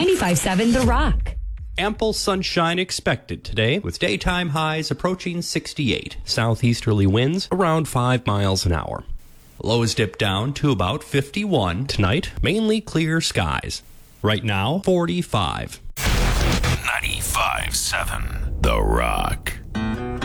95.7 The Rock. Ample sunshine expected today, with daytime highs approaching 68. Southeasterly winds around 5 miles an hour. Lows dip down to about 51. Tonight, mainly clear skies. Right now, 45. 95.7 The Rock.